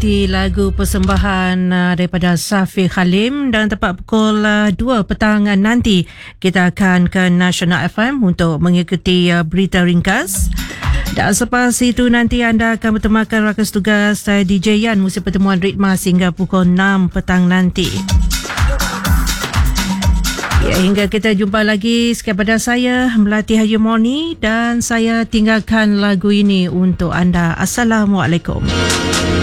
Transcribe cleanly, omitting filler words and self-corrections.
menikmati lagu persembahan daripada Safi Khalim, dan tepat pukul 2 petang nanti kita akan ke National FM untuk mengikuti berita ringkas. Dan selepas itu nanti anda akan bertemakan rakan tugas DJ Yan musim pertemuan Ritma hingga pukul 6 petang nanti. Ya, hingga kita jumpa lagi, sekian pada saya Melati Hayumoni, dan saya tinggalkan lagu ini untuk anda. Assalamualaikum.